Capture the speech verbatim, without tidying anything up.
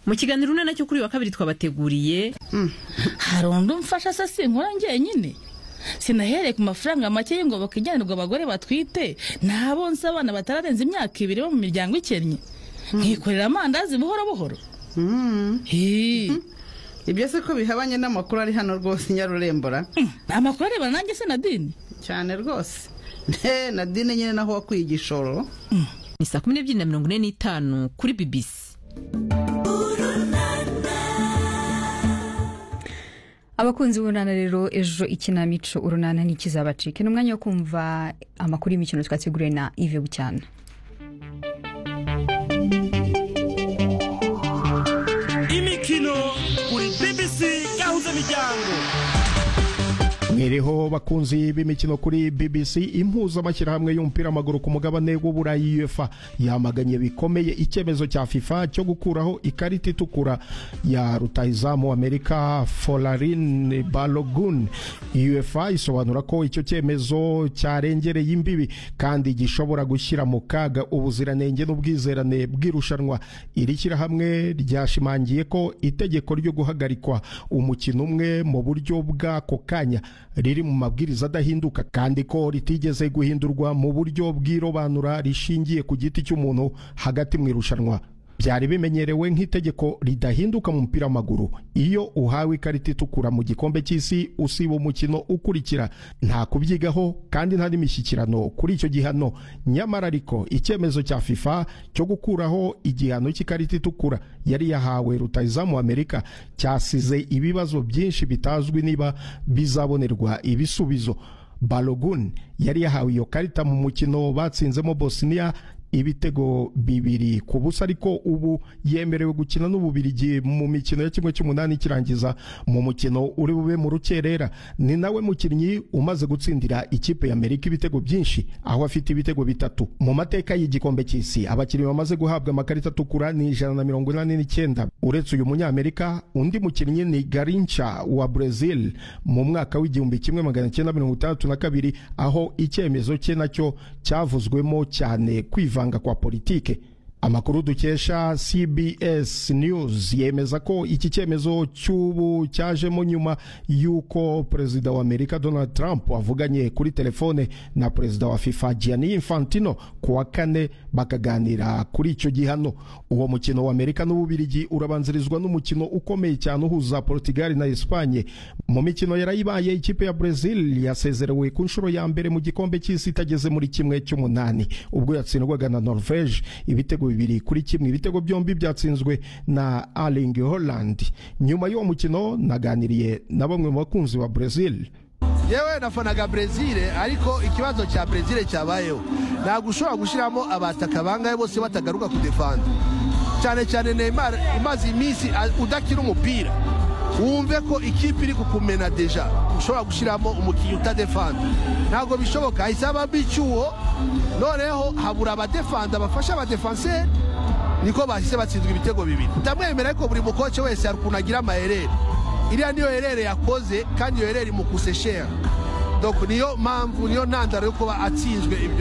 mu kiganiro none cyo kuri wa kabiri twabateguriye hari undi umfasha se sinkora njyenyine sinahereye ku mafaranga make y'ingoboka ijyanirwa abagore batwite nabonse abana batararenza imyaka ibiri bo mu miryango ikennye nkikorera amandazi buhoro buhoro. Ibyo se ko bihabanye n'amakuru ari hano rwose Nyarurembora. Amakuru areba nanjye se Nadine cyane rwose. Ne Nadine nyine naho wakwiye igishoro. Ni saa kumi n'ebyiri na mirongo ine n'itanu kuri B B C. Abakunzi b'Urunana rero ejo ikinamico Urunana nikizabacike n'umwanya wo kumva amakuru y'imikino twateguriye na Yves Bucyana. Imikino kuri B B C gahuza miryango. Mwereho bakunzi b'imikino kuri B B C, impuza amashyirahamwe y'umupira w'amaguru ku mugabane w'Uburayi UEFA yamaganye bikomeye icyemezo cya FIFA cyo gukuraho ikarita itukura ya rutahizamu Amerika Folarin Balogun. UEFA isobanura ko icyo cyemezo cyarengereye imbibi kandi gishobora gushyira mu kaga ubuziranenge n'ubwizerane bw'irushanwa. Iri shyirahamwe ryashimangiye ko itegeko ryo guhagarikwa umukino umwe mu buryo bw'ako kanya riri mu mabwiriza adahinduka kandi ko ritigeze guhindurwa mu buryo bw'irobanura rishingiye ku giti cy'umuntu hagati mu irushanwa. Byari bimenyerewe nk'itegeko ridahinduka mu mupira w'amaguru. Iyo uhawe ikarita itukura mu gikombe cy'isi usiba umukino ukurikira nta kubyigaho kandi nta n'imishyikirano kuri icyo gihano. Nyamara ariko icyemezo cya FIFA cyo gukuraho igihano cy'ikarita itukura yari yahawe rutahizamu Amerika cyasize ibibazo byinshi bitazwi niba bizabonerwa ibisubizo. Balogun yari yahawe iyo karita mu mukino batsinzemo Bosnia ibitego bibiri ku busa, ariko ubu yemerewe gukina n'Ububirigi mu mikino ya kimwe cy'umunani kirangiza mu mukino uri bube mu rukerera. Ni nawe mukinnyi umaze gutsindira ikipe ya Amerika ibitego byinshi aho afite ibitego bitatu mu mateka y'igikombe cy'isi. Abakinnyi bamaze guhabwa amakarita atukura ni ijana na mirongo inani n'icyenda. Uretse uyu munyamerika, undi mukinnyi ni Garincha wa Brazil mu mwaka w'igihumbi kimwe magana cyenda mirongo itandatu na kabiri, aho icyemezo cye nacyo cyavuzwemo cyane kwivanga kwa politike. Amakuru dukesha C B S News yemeza ko iki cyemezo cy'ubu cyajemo nyuma yuko Perezida wa Amerika Donald Trump avuganye kuri telefone na Perezida wa FIFA Gianni Infantino kuwa kane bakaganira kuri icyo gihano. Uwo mukino wa Amerika n'Ububirigi urabanzirizwa n'umukino ukomeye cyane uhuza Portugal na Espagne. Mu mikino yarayibaye ikipe ya Brazil yasezerewe ku nshuro ya mbere mu gikombe cy'isi itageze muri kimwe cy'umunani ubwo yatsindwaga na Norvege ibitego bibiri kuri kimwe. Ibitego byombi byatsinzwe na Erling Haaland. Nyuma y'uwo mukino naganiriye na bamwe mu bakunzi ba Brazil. Yewe nafanaga Brazil, ariko ikibazo cya Brazil cyabayeho ntabwo ushobora gushyiramo abataka bangaye bose batagaruka kudefanda, cyane cyane Neymar imaze iminsi udakira umupira. Wumve ko ikipe iri kukumena deja ushobora gushyiramo umukinnyi utadefanda, ntabwo bishoboka. Hisaba bicyuwo noneho habura abadefanda bafasha abadefanseri, niko bahise batsinzwe ibitego bibiri. Ndamwemera ko buri mukoce wese ari kunagira amaherere. Iriya niyo herere yakoze kandi iyo herere imukuse share. Donc niyo mpamvu niyo ntandaro yo kuba atsinzwe ibyo